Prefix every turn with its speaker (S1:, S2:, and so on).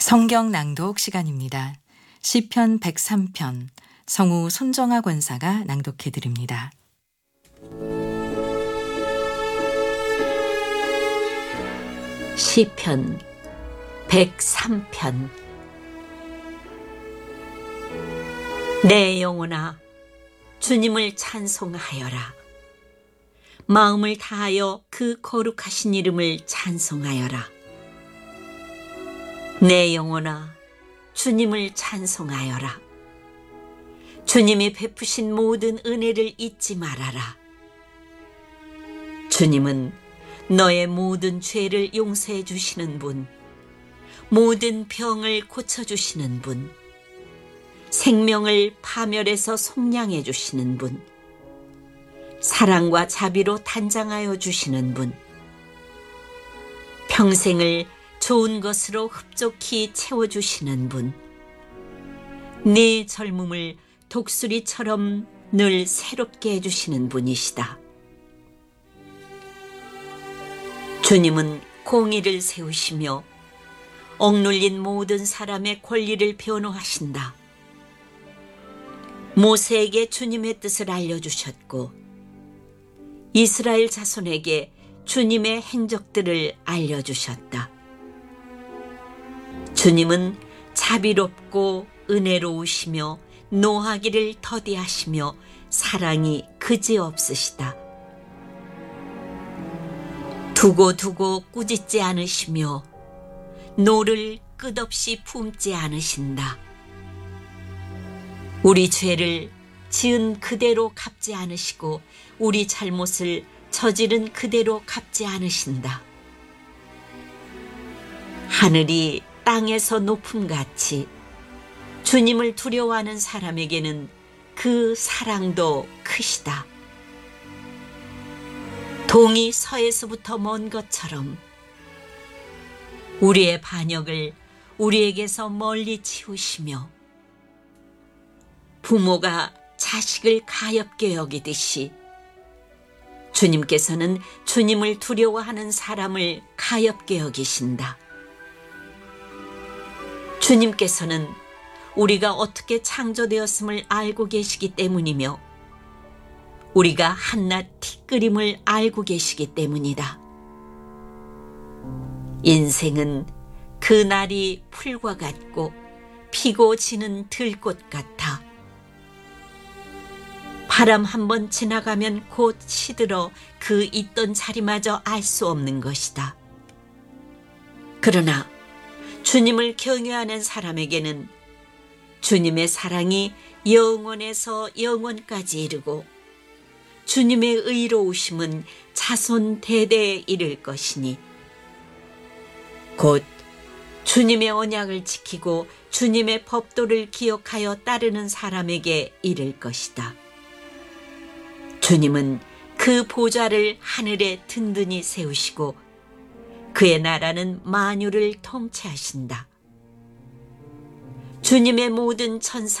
S1: 성경 낭독 시간입니다. 시편 103편 성우 손정아 권사가 낭독해 드립니다.
S2: 시편 103편. 내 영혼아, 주님을 찬송하여라. 마음을 다하여 그 거룩하신 이름을 찬송하여라. 내 영혼아, 주님을 찬송하여라. 주님이 베푸신 모든 은혜를 잊지 말아라. 주님은 너의 모든 죄를 용서해 주시는 분, 모든 병을 고쳐주시는 분, 생명을 파멸해서 속량해 주시는 분, 사랑과 자비로 단장하여 주시는 분, 평생을 좋은 것으로 흡족히 채워주시는 분, 네 젊음을 독수리처럼 늘 새롭게 해주시는 분이시다. 주님은 공의를 세우시며 억눌린 모든 사람의 권리를 변호하신다. 모세에게 주님의 뜻을 알려주셨고 이스라엘 자손에게 주님의 행적들을 알려주셨다. 주님은 자비롭고 은혜로우시며 노하기를 더디하시며 사랑이 그지없으시다. 두고 꾸짖지 않으시며 노를 끝없이 품지 않으신다. 우리 죄를 지은 그대로 갚지 않으시고 우리 잘못을 저지른 그대로 갚지 않으신다. 하늘이 땅에서 높음같이 주님을 두려워하는 사람에게는 그 사랑도 크시다. 동이 서에서부터 먼 것처럼 우리의 반역을 우리에게서 멀리 치우시며 부모가 자식을 가엾게 여기듯이 주님께서는 주님을 두려워하는 사람을 가엾게 여기신다. 주님께서는 우리가 어떻게 창조되었음을 알고 계시기 때문이며 우리가 한낱 티끌임을 알고 계시기 때문이다. 인생은 그날이 풀과 같고 피고 지는 들꽃 같아. 바람 한번 지나가면 곧 시들어 그 있던 자리마저 알 수 없는 것이다. 그러나 주님을 경외하는 사람에게는 주님의 사랑이 영원에서 영원까지 이르고 주님의 의로우심은 자손 대대에 이를 것이니 곧 주님의 언약을 지키고 주님의 법도를 기억하여 따르는 사람에게 이를 것이다. 주님은 그 보좌를 하늘에 든든히 세우시고 그의 나라는 만유를 통치하신다. 주님의 모든 천사